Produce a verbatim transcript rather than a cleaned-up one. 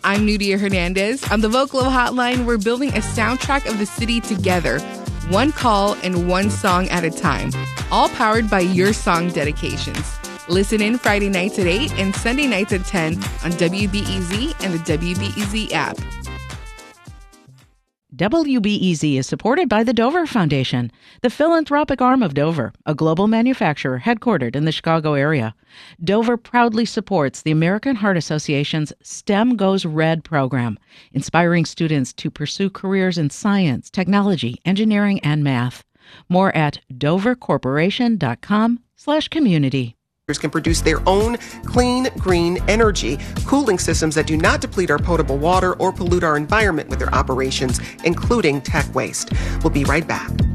I'm Nudia Hernandez. On the Vocalo Hotline, we're building a soundtrack of the city together, one call and one song at a time, all powered by your song dedications. Listen in Friday nights at eight and Sunday nights at ten on W B E Z and the W B E Z app. W B E Z is supported by the Dover Foundation, the philanthropic arm of Dover, a global manufacturer headquartered in the Chicago area. Dover proudly supports the American Heart Association's STEM Goes Red program, inspiring students to pursue careers in science, technology, engineering, and math. More at dovercorporation.com slash community. Can produce their own clean, green energy, cooling systems that do not deplete our potable water or pollute our environment with their operations, including tech waste. We'll be right back.